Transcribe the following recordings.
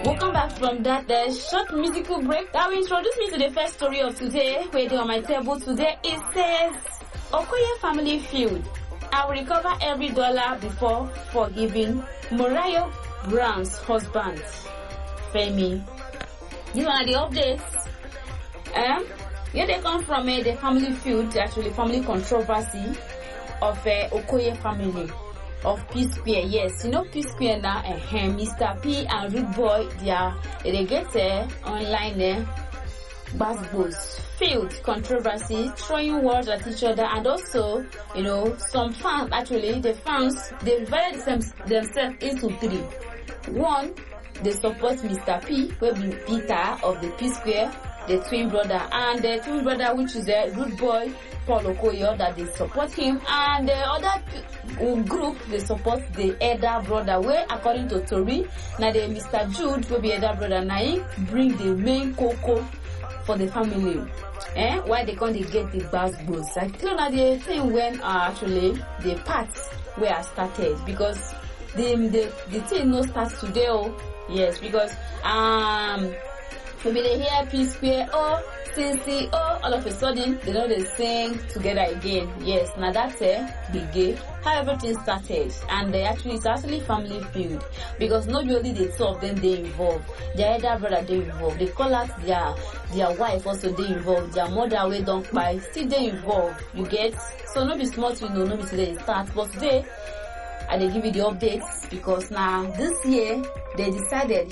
We'll come back from that short musical break. That will introduce me to the first story of today. Where they on my table today. It says, Okoye family feud. I will recover every dollar before forgiving Mariah Brown's husband, Femi. These are the updates. Here they come from the family feud, actually family controversy of Okoye family of P Square. Yes, you know P Square now. Mr. P and Rude Boy, they get online basketballs, field controversy, throwing words at each other, and also, you know, some fans, actually, the fans, they divided themselves into three. One, they support Mr. P, who be Peter of the P Square, the twin brother, and the twin brother, which is a Rude Boy, Paul Okoye, that they support him, and the other group, they support the elder brother, where according to Tori, now the Mr. Jude, will be elder brother, now he bring the main cocoa for the family. Why they can't get the basketballs? I tell you the thing when actually the parts were started, because the thing no starts today. Yes, because maybe they hear P Square CC all of a sudden they know they sing together again. Yes, now that's the gay how everything started, and it's actually family feud, because not only the two of them they involved, their elder brother they involved, they call out their wife also they involved, their mother we don't buy still they involved. You get, so no be small to no be today start, but today I they give you the updates, because now this year they decided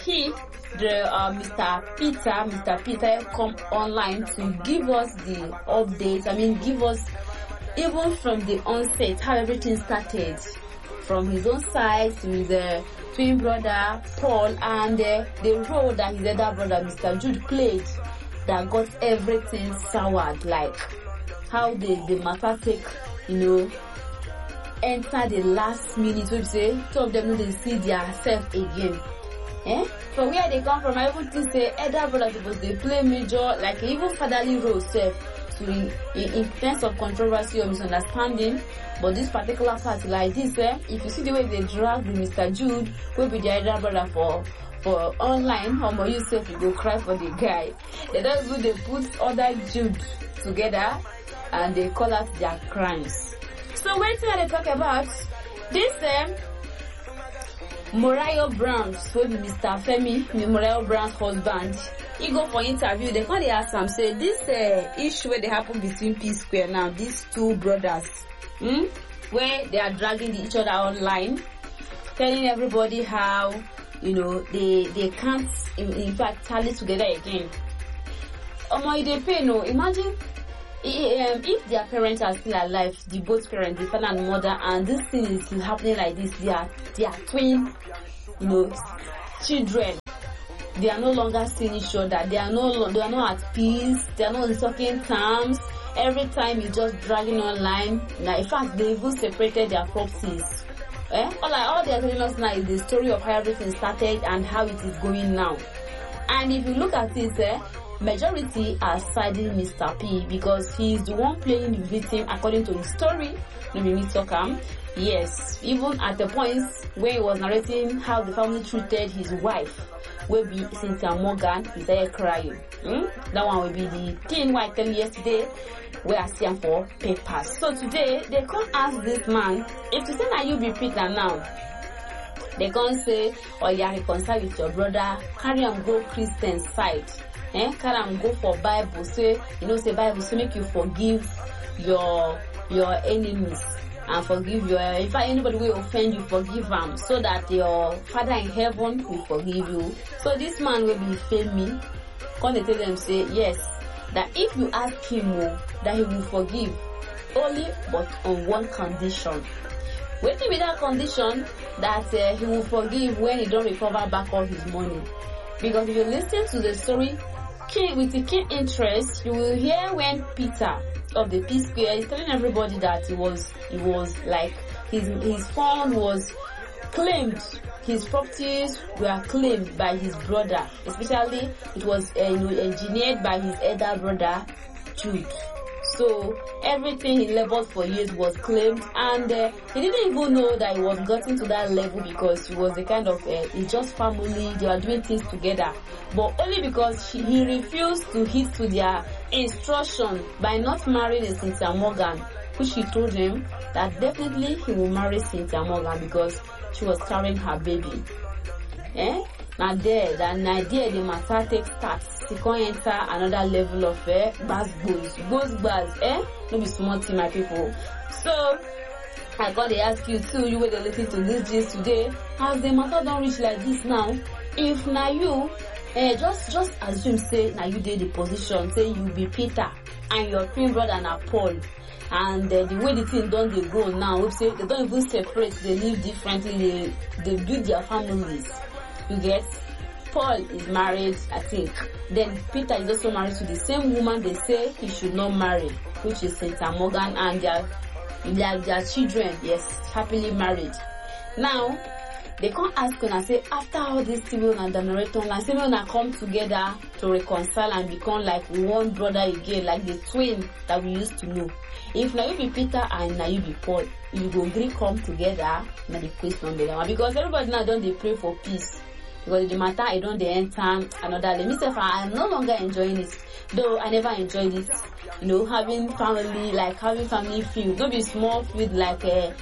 Mr. Peter come online to give us the updates. I mean, give us even from the onset how everything started, from his own side to his twin brother Paul, and the role that his elder brother Mr. Jude played that got everything soured, like how the matter take, you know, enter the last minute. We say two of them they see their self again. From where they come from, I even think say elder brother supposed they play major, like even fatherly role self to in terms of controversy or misunderstanding. But this particular part like this, if you see the way they drag the Mr. Jude, will be the elder brother for online, or yourself you go cry for the guy. They don't do, they put other Jude together and they call out their crimes. So when they talk about this Mariah Brown's, will be Mr. Femi, Mariah Brown's husband, he go for interview. They can't ask him, say this issue where they happen between P Square now, these two brothers, where they are dragging each other online, telling everybody how, you know, they can't in fact tally together again. They pay no. Imagine if their parents are still alive, the both parents, the father and mother, and this thing is still happening like this, they are twin, you know, children. They are no longer seeing each other. They are not at peace. They are not in talking terms. Every time you just dragging online. Now, in fact, they even separated their properties. All they are telling us now is the story of how everything started and how it is going now. And if you look at it, majority are siding Mr. P, because he is the one playing the victim according to his story. Let me talk yes, even at the point where he was narrating how the family treated his wife, will be Cynthia Morgan, he started crying. That one will be the thing why I tell you yesterday, where I see him for papers. So today they can't ask this man if you say that you be Peter now. They can't say, oh you are reconciled with your brother, carry and go Christian side. Carry and go for Bible. Say, you know, say Bible, so make you forgive your enemies and forgive if anybody will offend you, forgive them, so that your Father in heaven will forgive you. So this man will be Femi. Come they tell them say yes, that if you ask him that he will forgive, only but on one condition. What will be that condition? That he will forgive when he don't recover back all his money. Because if you listen to the story with the keen interest, you will hear when Peter of the P Square is telling everybody that he was like his fund was claimed, his properties were claimed by his brother, especially it was engineered by his elder brother Jude. So everything he labored for years was claimed, and he didn't even know that he was getting to that level because he was a kind of it's just family. They were doing things together, but only because he refused to heed to their instruction by not marrying a Cynthia Morgan, which he told him that definitely he will marry Cynthia Morgan because she was carrying her baby. Now there the matter takes starts. He can't enter another level of gbas, no be small thing, my people. So I gotta ask you too, you will listen to this gist today. Has the matter don't reach like this now? If now you just assume say now you did the position, say you be Peter and your twin brother na Paul. And the way the thing don't they go now, we say they don't even separate, they live differently, they build their families. You get? Paul is married, I think. Then Peter is also married to the same woman they say he should not marry, which is Cynthia Morgan, and their children, yes, happily married. Now, they can't ask and say, after all this Timon and the narrator, and Simon come together to reconcile and become like one brother again, like the twin that we used to know. If now you be Peter and now you be Paul, you go agree come together, now the question because everybody now don't they pray for peace. Because the matter I don't enter another let me say I'm no longer enjoying it. Though I never enjoyed it. Having family feud. Don't be small feud like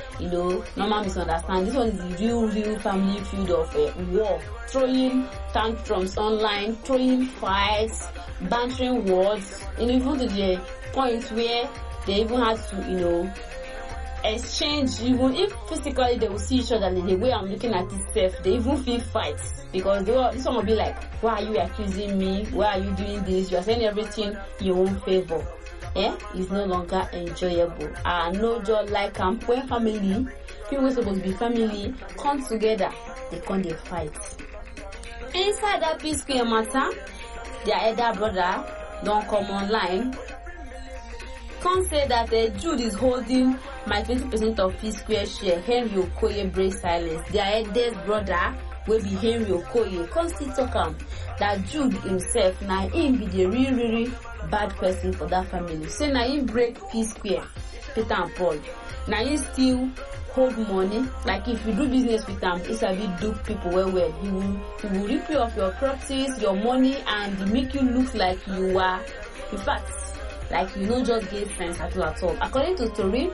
normal misunderstanding. This one is the real family feud of war. Throwing tantrums online, throwing fights, bantering words, and even to the point where they even had to, exchange, even if physically they will see each other, the way I'm looking at this stuff, they even feel fights because this one will be like, why are you accusing me? Why are you doing this? You are saying everything in your own favor. It's no longer enjoyable. No joy like when family, people supposed to be family, come together, they can't fight. Inside that P Square matter, their elder brother don't come online. Can't say that Jude is holding my 20% of P Square share. Henry Okoye break silence. Their eldest brother will be Henry Okoye. Can't still talk that Jude himself now him be the really bad person for that family. Say now him break P Square, Peter and Paul. Now he still hold money. Like if you do business with them, it's a bit dupe people well. He will rip you off your properties, your money, and make you look like you are. In fact, like you don't just get friends at all. According to Tori,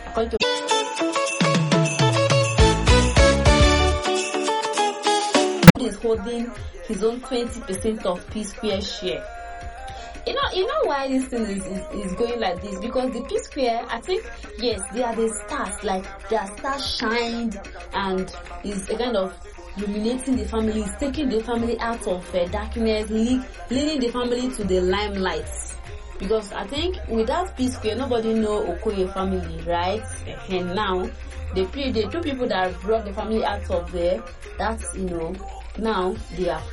is holding his own 20% of P Square share. You know why this thing is going like this? Because the P Square, I think, yes, they are the stars, like their stars shined and is a kind of illuminating the family, is taking the family out of darkness, leading the family to the limelight. Because I think without P Square, nobody know Okoye family, right? And now, the two people that brought the family out of there, that's, now they are